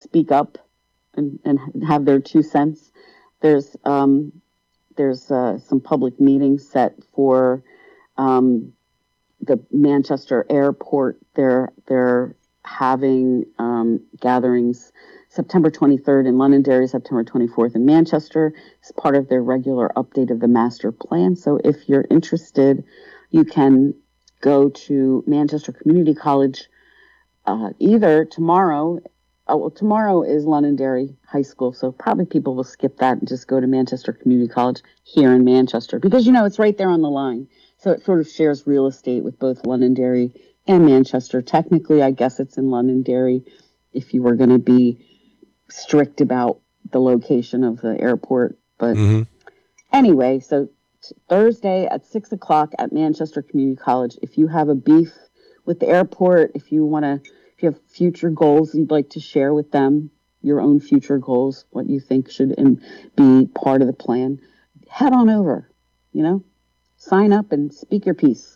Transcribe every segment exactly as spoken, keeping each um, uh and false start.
speak up and, and have their two cents. There's um, there's uh, some public meetings set for um, the Manchester Airport. They're they're having um, gatherings September twenty-third in Londonderry, September twenty-fourth in Manchester. It's part of their regular update of the master plan. So if you're interested, you can go to Manchester Community College uh, either tomorrow. Oh, well, tomorrow is Londonderry High School, so probably people will skip that and just go to Manchester Community College here in Manchester because, you know, it's right there on the line. So it sort of shares real estate with both Londonderry and Manchester. Technically, I guess it's in Londonderry if you were going to be strict about the location of the airport. But mm-hmm. anyway, so t- Thursday at six o'clock at Manchester Community College, if you have a beef with the airport, if you want to, if you have future goals you'd like to share with them, your own future goals, what you think should in, be part of the plan, head on over, you know, sign up and speak your piece.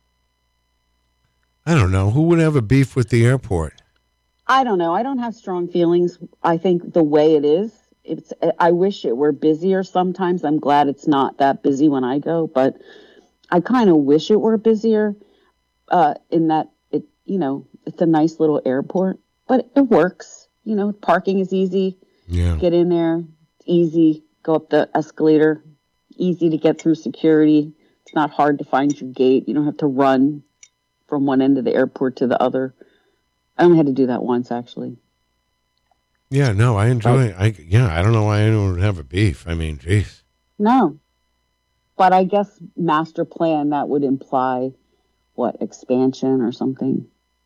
I don't know. Who would have a beef with the airport? I don't know. I don't have strong feelings. I think the way it is, it's, I wish it were busier sometimes. I'm glad it's not that busy when I go, but I kind of wish it were busier uh, in that it, you know, it's a nice little airport, but it works. You know, parking is easy. Yeah. Get in there. It's easy. Go up the escalator. Easy to get through security. It's not hard to find your gate. You don't have to run from one end of the airport to the other. I only had to do that once, actually. Yeah, no, I enjoy it. I, yeah, I don't know why anyone would have a beef. I mean, geez. No. But I guess master plan, that would imply, what, expansion or something?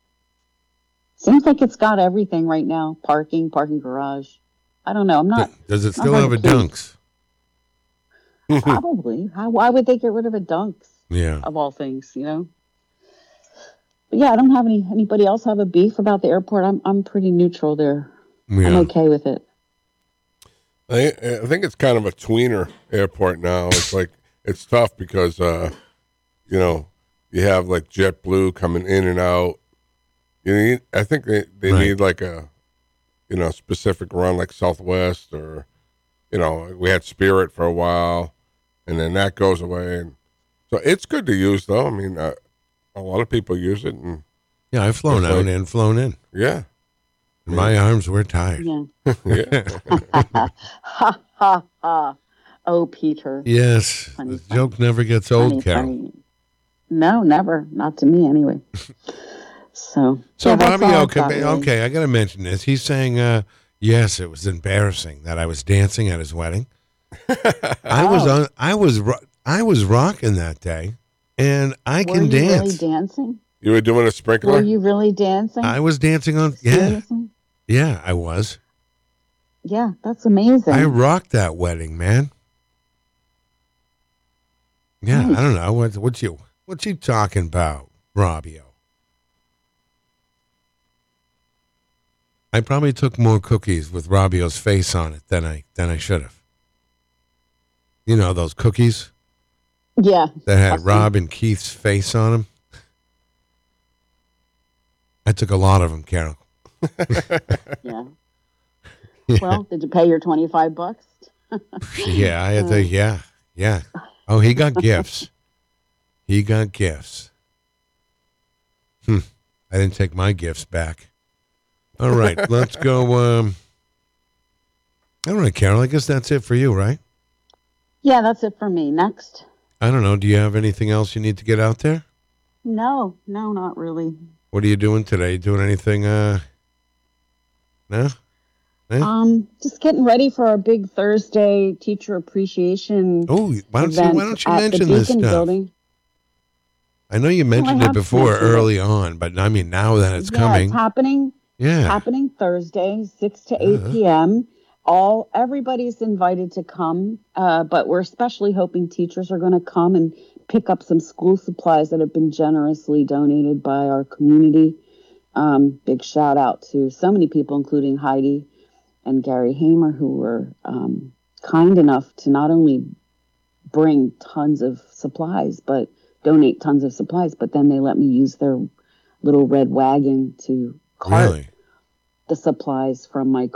Seems like it's got everything right now. Parking, parking garage. I don't know. I'm not. Does it still have a Dunks? Probably. How, why would they get rid of a Dunks? Yeah. Of all things, you know? But yeah, I don't have any. Anybody else have a beef about the airport? I'm I'm pretty neutral there. Yeah. I'm okay with it. I I think it's kind of a tweener airport now. It's like it's tough because uh, you know, you have like JetBlue coming in and out. You need, I think they, they right. need like a you know specific run like Southwest or you know we had Spirit for a while, and then that goes away. And so it's good to use though. I mean. Uh, A lot of people use it. And yeah, I've flown out like, and flown in. Yeah. And my yeah. arms were tired. Yeah. yeah. ha, ha, ha. Oh, Peter. Yes. Funny, the funny. joke never gets old, funny, Carol. Funny. No, never. Not to me, anyway. So, so yeah, Robbie, okay, okay, I got to mention this. He's saying, uh, yes, it was embarrassing that I was dancing at his wedding. I oh. was on. I was. I was rocking that day. And I were can you dance. Really dancing? You were doing a sprinkler? Were you really dancing? I was dancing on. Seriously? Yeah, yeah, I was. Yeah, that's amazing. I rocked that wedding, man. Yeah, nice. I don't know what what you what you talking about, Robbio. I probably took more cookies with Robbio's face on it than I than I should have. You know those cookies. Yeah. That had Rob and Keith's face on them. I took a lot of them, Carol. yeah. yeah. Well, did you pay your twenty-five bucks? yeah, I had to, yeah, yeah. Oh, he got gifts. He got gifts. Hmm. I didn't take my gifts back. All right, let's go. Um, all right, Carol, I guess that's it for you, right? Yeah, that's it for me. Next. I don't know. Do you have anything else you need to get out there? No, no, not really. What are you doing today? You doing anything? Uh, no? Eh? Um, just getting ready for our big Thursday teacher appreciation. Oh, why don't you, why don't you mention this stuff? Building. I know you mentioned oh, it before early it. on, but I mean now that it's yeah, coming. It's happening. Yeah. It's happening Thursday, six to eight uh-huh. p.m. All everybody's invited to come, uh, but we're especially hoping teachers are going to come and pick up some school supplies that have been generously donated by our community. Um, big shout out to so many people, including Heidi and Gary Hamer, who were um, kind enough to not only bring tons of supplies, but donate tons of supplies, but then they let me use their little red wagon to cart really? the supplies from my